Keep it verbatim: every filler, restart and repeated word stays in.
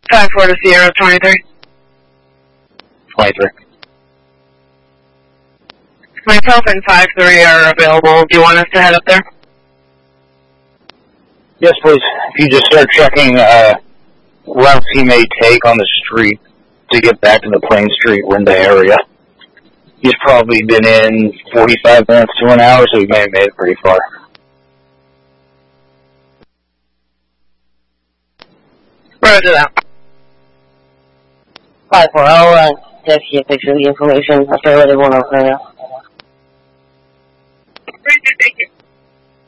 five four to Sierra twenty-three. twenty-three. Myself and five three are available. Do you want us to head up there? Yes, please. If you just start checking uh, routes he may take on the street to get back to the Plain Street window area. He's probably been in forty-five minutes to an hour, so he may have made it pretty far. Roger that. five four, I'll uh, text you a picture of the information after I let everyone else know.